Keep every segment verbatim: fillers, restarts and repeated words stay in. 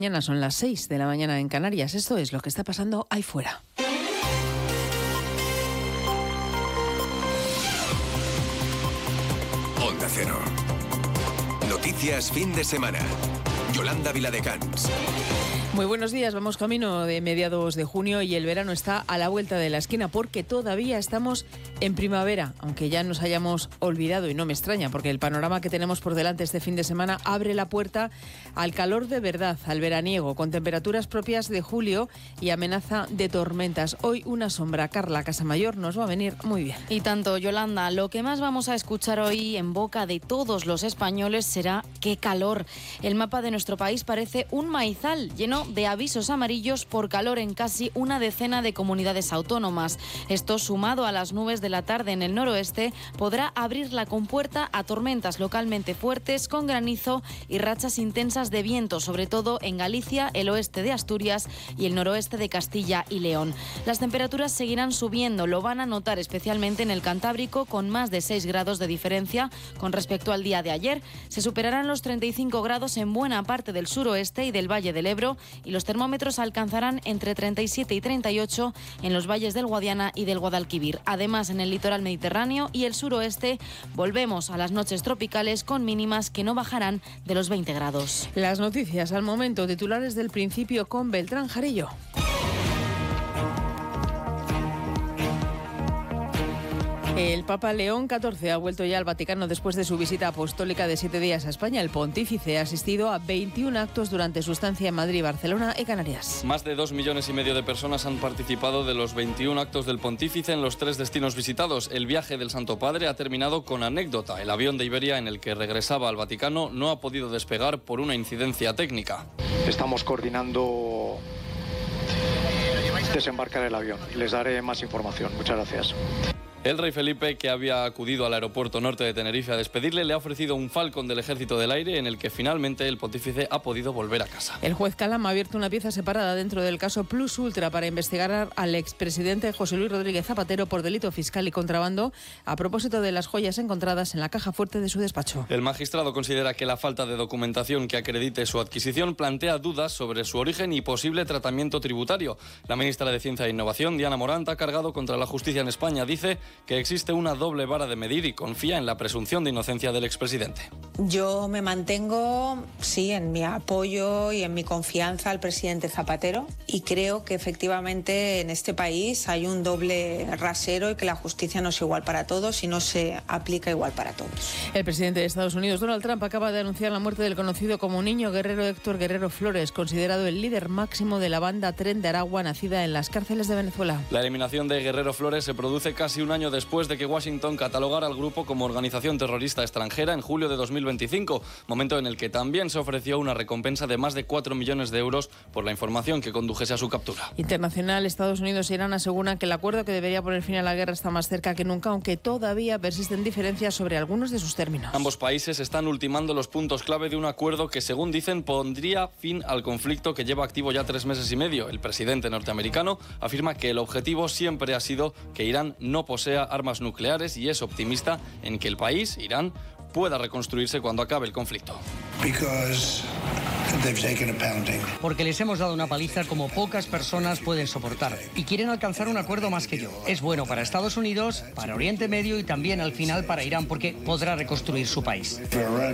Mañana son las seis de la mañana en Canarias. Esto es lo que está pasando ahí fuera. Onda Cero. Noticias fin de semana. Yolanda Viladecans. Muy buenos días, vamos camino de mediados de junio y el verano está a la vuelta de la esquina porque todavía estamos en primavera, aunque ya nos hayamos olvidado, y no me extraña porque el panorama que tenemos por delante este fin de semana abre la puerta al calor de verdad, al veraniego, con temperaturas propias de julio y amenaza de tormentas. Hoy una sombra, Carla Casamayor, nos va a venir muy bien. Y tanto, Yolanda, lo que más vamos a escuchar hoy en boca de todos los españoles será ¡qué calor! El mapa de nuestro país parece un maizal lleno de avisos amarillos por calor en casi una decena de comunidades autónomas. Esto, sumado a las nubes de la tarde en el noroeste, podrá abrir la compuerta a tormentas localmente fuertes con granizo y rachas intensas de viento, sobre todo en Galicia, el oeste de Asturias y el noroeste de Castilla y León. Las temperaturas seguirán subiendo, lo van a notar especialmente en el Cantábrico, con más de seis grados de diferencia con respecto al día de ayer. Se superarán los treinta y cinco grados en buena parte del suroeste y del Valle del Ebro, y los termómetros alcanzarán entre treinta y siete y treinta y ocho en los valles del Guadiana y del Guadalquivir. Además, en el litoral mediterráneo y el suroeste volvemos a las noches tropicales con mínimas que no bajarán de los veinte grados. Las noticias al momento, titulares del principio con Beltrán Jarillo. El Papa León catorce ha vuelto ya al Vaticano después de su visita apostólica de siete días a España. El pontífice ha asistido a veintiún actos durante su estancia en Madrid, Barcelona y Canarias. Más de dos millones y medio de personas han participado de los veintiún actos del pontífice en los tres destinos visitados. El viaje del Santo Padre ha terminado con anécdota. El avión de Iberia en el que regresaba al Vaticano no ha podido despegar por una incidencia técnica. Estamos coordinando desembarcar el avión. Les daré más información. Muchas gracias. El rey Felipe, que había acudido al aeropuerto norte de Tenerife a despedirle, le ha ofrecido un Falcon del Ejército del Aire en el que finalmente el pontífice ha podido volver a casa. El juez Calam ha abierto una pieza separada dentro del caso Plus Ultra para investigar al expresidente José Luis Rodríguez Zapatero por delito fiscal y contrabando a propósito de las joyas encontradas en la caja fuerte de su despacho. El magistrado considera que la falta de documentación que acredite su adquisición plantea dudas sobre su origen y posible tratamiento tributario. La ministra de Ciencia e Innovación, Diana Morant, ha cargado contra la justicia en España. Dice que existe una doble vara de medir y confía en la presunción de inocencia del expresidente. Yo me mantengo, sí, en mi apoyo y en mi confianza al presidente Zapatero y creo que efectivamente en este país hay un doble rasero y que la justicia no es igual para todos y no se aplica igual para todos. El presidente de Estados Unidos, Donald Trump, acaba de anunciar la muerte del conocido como niño guerrero Héctor Guerrero Flores, considerado el líder máximo de la banda Tren de Aragua, nacida en las cárceles de Venezuela. La eliminación de Guerrero Flores se produce casi un año después de que Washington catalogara al grupo como organización terrorista extranjera en julio de dos mil veinticinco, momento en el que también se ofreció una recompensa de más de cuatro millones de euros por la información que condujese a su captura. Internacional, Estados Unidos e Irán aseguran que el acuerdo que debería poner fin a la guerra está más cerca que nunca, aunque todavía persisten diferencias sobre algunos de sus términos. Ambos países están ultimando los puntos clave de un acuerdo que, según dicen, pondría fin al conflicto que lleva activo ya tres meses y medio. El presidente norteamericano afirma que el objetivo siempre ha sido que Irán no posea armas nucleares y es optimista en que el país, Irán, pueda reconstruirse cuando acabe el conflicto. Porque les hemos dado una paliza como pocas personas pueden soportar y quieren alcanzar un acuerdo más que yo. Es bueno para Estados Unidos, para Oriente Medio y también al final para Irán porque podrá reconstruir su país.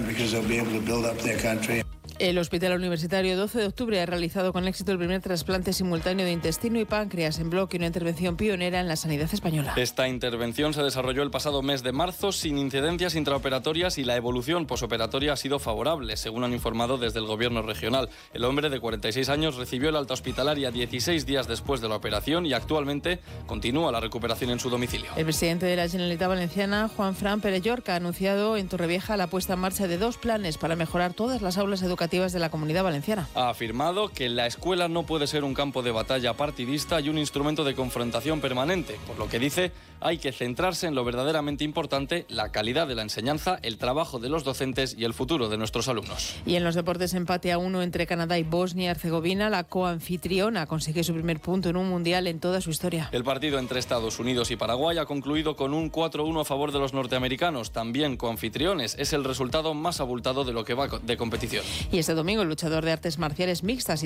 El Hospital Universitario doce de octubre ha realizado con éxito el primer trasplante simultáneo de intestino y páncreas en bloque, una intervención pionera en la sanidad española. Esta intervención se desarrolló el pasado mes de marzo sin incidencias intraoperatorias y la evolución posoperatoria ha sido favorable, según han informado desde el gobierno regional. El hombre de cuarenta y seis años recibió el alta hospitalaria dieciséis días después de la operación y actualmente continúa la recuperación en su domicilio. El presidente de la Generalitat Valenciana, Juanfran Pérez Llorca, ha anunciado en Torrevieja la puesta en marcha de dos planes para mejorar todas las aulas educativas de la Comunidad Valenciana. Ha afirmado que la escuela no puede ser un campo de batalla partidista y un instrumento de confrontación permanente, por lo que dice hay que centrarse en lo verdaderamente importante, la calidad de la enseñanza, el trabajo de los docentes y el futuro de nuestros alumnos. Y en los deportes, empate a uno entre Canadá y Bosnia-Herzegovina. La coanfitriona consigue su primer punto en un mundial en toda su historia. El partido entre Estados Unidos y Paraguay ha concluido con un cuatro uno a favor de los norteamericanos, también coanfitriones. Es el resultado más abultado de lo que va de competición. Y este domingo el luchador de artes marciales mixtas